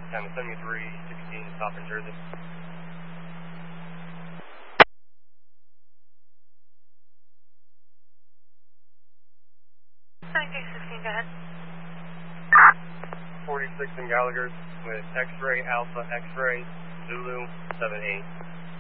Time 7316, stop in Jersey. 7316, go ahead. 46 in Gallagher's with X-ray Alpha X-ray Zulu 78.